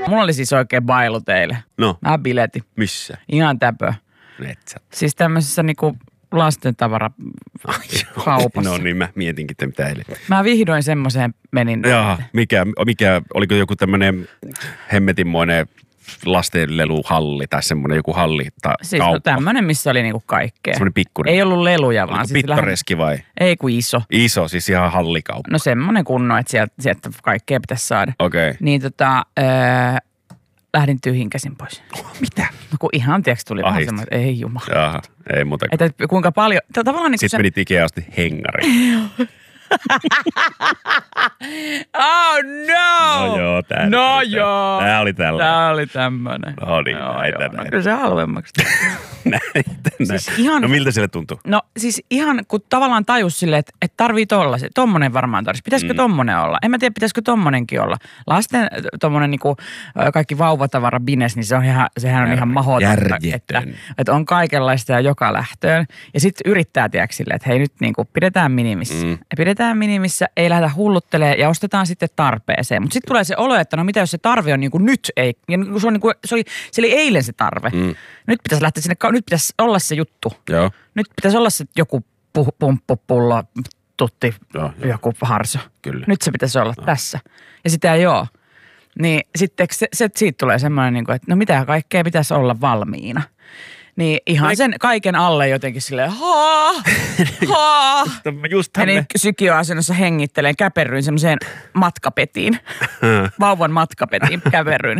Mulla oli siis oikein bailu teille. No. Mä biletin. Missä? Ihan täpö. Metsät. Siis tämmöisessä niinku lastentavarakauppassa. No niin, mä mietinkin, että mitä eilen. Mä vihdoin semmoiseen menin. Jaa, mikä, oliko joku tämmönen hemmetinmoinen lastenleluhalli tai semmoinen joku halli tai siis kauppa? No tämmönen, missä oli niinku kaikkea. Semmoinen pikkuinen. Ei ollut leluja, vaan oliko siis pittoreski vai? Ei kun iso. Iso, siis ihan hallikauppa. No semmonen kunno, että sieltä kaikkea pitäisi saada. Okei. Niin lähdin tyhjin käsin pois. Mitä? No kun ihan tiiäks tuli vähän semmoinen, että ei jumala. Jaha, ei muuta. Että kuinka paljon, tavallaan niin kuin sitten menit Ikeaan asti hengariin. Oh no! No joo, tää oli tällainen. Tää oli tämmönen. No niin, näitä. No kyllä se halvemmaksi. Siis ihan, no miltä sille tuntuu? No siis ihan kun tavallaan tajus silleen, että tarvii tollasen. Tommonen varmaan tarvitsisi. Pitäisikö tommonen olla? En mä tiedä, pitäisikö tommonenkin olla. Lasten tommonen niinku kaikki vauvatavara bines, niin sehän on ihan mahdotonta. Että on kaikenlaista ja joka lähtöön. Ja sitten yrittää tiedäksi silleen, että hei nyt niinku pidetään minimissä. Pidetään minimissä, ei lähdetä hulluttelemaan ja ostetaan sitten tarpeeseen. Mutta sitten tulee se olo, että no mitä jos se tarve on niinku nyt ei. Ja se on niinku, se oli eilen se tarve. Nyt pitäisi lähteä sinne, nyt pitäisi olla se juttu. Joo. Nyt pitäisi olla se joku pumppupullo, tutti, joku harso. Kyllä. Nyt se pitäisi olla tässä. Ja sitä ei ole. Niin sitten siitä tulee semmoinen, että no mitä kaikkea pitäisi olla valmiina. Niin ihan sen kaiken alle jotenkin silleen, Menin sykioasennossa hengittelen, käperryin semmoiseen matkapetiin. Vauvan matkapetiin käperryin.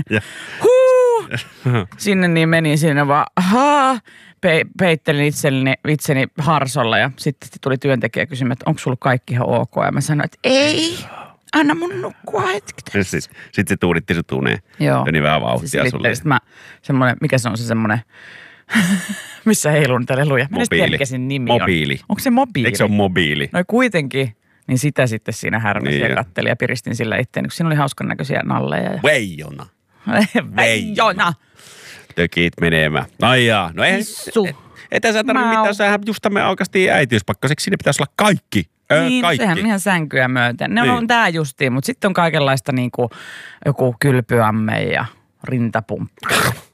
Sinne niin menin sinne vaan, peittelin itseni harsolla ja sitten tuli työntekijä kysymään, että onko sulla kaikki ihan ok? Ja mä sanoin, että ei, anna mun nukkua hetki. Sitten se tuuditti se tuneen. Joo. Ja niin vähän vauhtia siis sulle. Sitten mikä se on se semmoinen, missä heiluu niitä leluja? Mä en nimi mobiili. Onko se mobiili? Eikö se ole mobiili? No kuitenkin. Niin sitä sitten siinä härmäsi niin ja kattelin ja piristin sillä itseäni, kun siinä oli hauskan näköisiä nalleja. Veijona. Veijona. Tökit menemään. Ai jaa. No ei tässä tarvitse mitään. Sähän just me aukastiin äitiyspakkaseksi. Siinä pitäisi olla kaikki. Niin, kaikki. sehän ihan sänkyä myöten. Ne on tää justiin, mutta sitten on kaikenlaista niinku joku kylpyamme ja rintapumppu.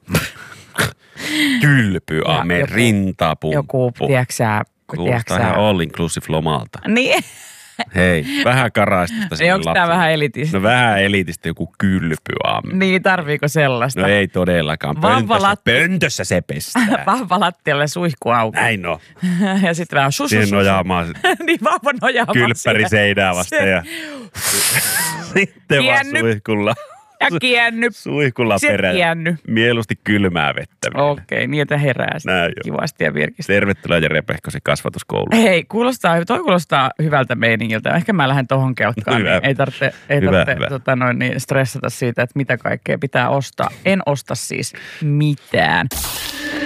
Kylpyamme, rintapumppu. Joku, tiedäksä. Kuulostaa ihan all inclusive lomalta. Niin. Hei, vähän karaistusta sinne onko tää vähän elitistä? No vähän elitistä joku kylpyamme. Niin, tarviiko sellaista? No ei todellakaan. Pöntössä se pestää. Vahva lattialle suihku auki. Näin on. Ja sitten vähän siihen nojaamaan. Niin vahva nojaamaan. Kylppäri seinää vasta ja sitten vaan suihkulla. Ja kienny. Suihkulla perään. Kienny. Mieluusti kylmää vettä. Okei, niin että herää kivasti ja virkistä. Tervetuloa Jere Pehkosen kasvatuskouluun. Hei, toi kuulostaa hyvältä meiningiltä. Ehkä mä lähden tohon kelkkaan. Hyvä. Niin ei tarvitse stressata siitä, että mitä kaikkea pitää ostaa. En osta siis mitään.